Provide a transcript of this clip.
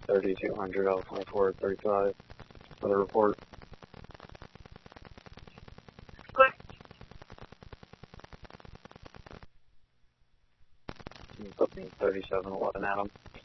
3200 L2435 for the report. Good. Booking 3711 Adam.